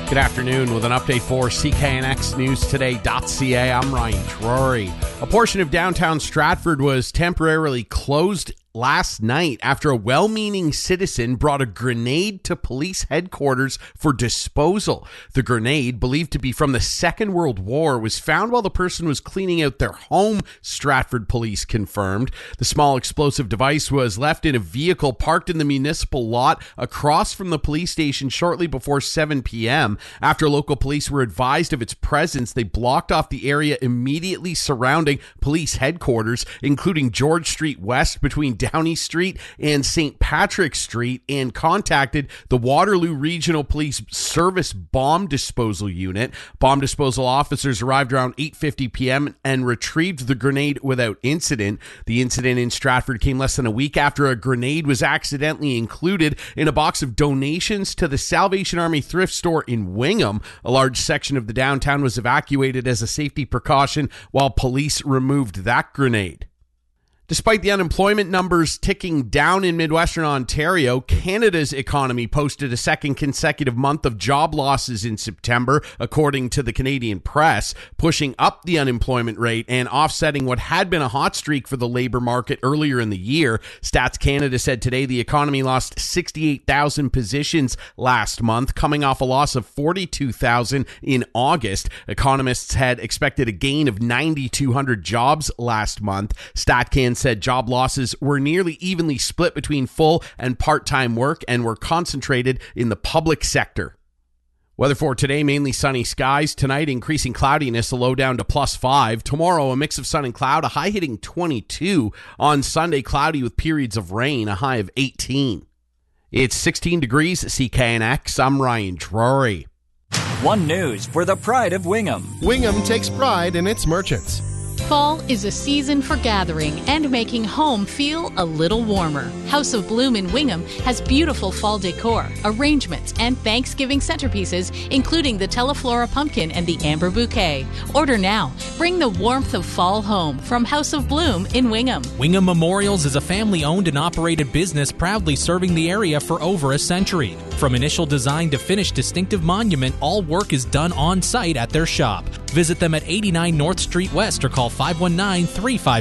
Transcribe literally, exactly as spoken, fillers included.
Good afternoon with an update for C K N X News Today dot C A. I'm Ryan Drury. A portion of downtown Stratford was temporarily closed last night after a well-meaning citizen brought a grenade to police headquarters for disposal. The grenade, believed to be from the Second World War, was found while the person was cleaning out their home, Stratford police confirmed. The small explosive device was left in a vehicle parked in the municipal lot across from the police station shortly before seven p.m. After local police were advised of its presence, they blocked off the area immediately surrounding police headquarters, including George Street West between Downey Street and Saint Patrick Street, and contacted the Waterloo Regional Police Service Bomb Disposal Unit. Bomb disposal officers arrived around eight fifty p.m. and retrieved the grenade without incident. The incident in Stratford came less than a week after a grenade was accidentally included in a box of donations to the Salvation Army thrift store in Wingham. A large section of the downtown was evacuated as a safety precaution while police removed that grenade. Despite the unemployment numbers ticking down in Midwestern Ontario, Canada's economy posted a second consecutive month of job losses in September, according to the Canadian Press, pushing up the unemployment rate and offsetting what had been a hot streak for the labor market earlier in the year. Stats Canada said today the economy lost sixty-eight thousand positions last month, coming off a loss of forty-two thousand in August. Economists had expected a gain of nine thousand two hundred jobs last month. StatCan said job losses were nearly evenly split between full and part-time work and were concentrated in the public sector. Weather for today, mainly sunny skies. Tonight, increasing cloudiness, a low down to plus five. Tomorrow, a mix of sun and cloud, a high hitting twenty-two. On Sunday, cloudy with periods of rain, a high of eighteen. It's sixteen degrees at C K N X. I'm Ryan Drury. One News for the pride of Wingham. Wingham takes pride in its merchants. Fall is a season for gathering and making home feel a little warmer. House of Bloom in Wingham has beautiful fall decor, arrangements, and Thanksgiving centerpieces, including the Teleflora pumpkin and the amber bouquet. Order now. Bring the warmth of fall home from House of Bloom in Wingham. Wingham Memorials is a family-owned and operated business proudly serving the area for over a century. From initial design to finished distinctive monument, all work is done on-site at their shop. Visit them at eighty-nine North Street West or call five one nine, three five